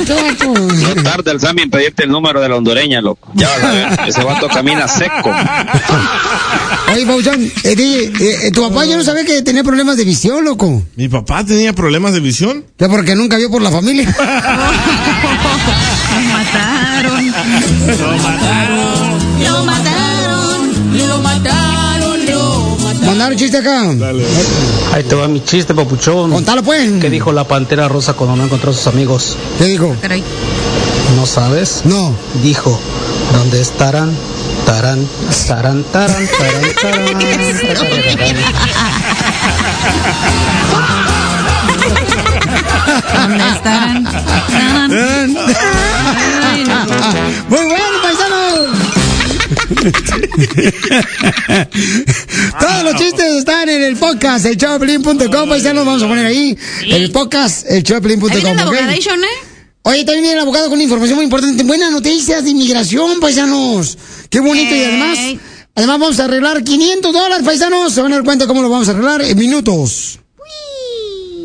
mucho vato. No tarda el Sammy en pedirte el número de la hondureña, loco. Ya vas a ver, ese vato camina seco. Oye, Pauchón, tu papá yo no sabía que tenía problemas de visión, loco. ¿Mi papá tenía problemas de visión? Que porque nunca vio por la familia. Lo mataron. Mandaron chiste acá. Dale. Ahí te va mi chiste, papuchón. Contalo, pues. ¿Qué dijo la pantera rosa cuando no encontró a sus amigos? ¿Qué dijo? Caray. ¿No sabes? No. Dijo, ¿dónde estarán? Tarán, tarán, tarán, tarán, tarán, tarán. ¿Dónde estarán? Muy bueno, paisano. Todos los chistes están en el podcast, el showdepiolín.com, paisanos, vamos a poner ahí el podcast, el showdepiolín.com. Ahí viene la ¿okay? abogadation, Oye, también viene el abogado con información muy importante, buenas noticias de inmigración, paisanos. Qué bonito y además vamos a arreglar $500, paisanos. Se van a dar cuenta cómo lo vamos a arreglar en minutos.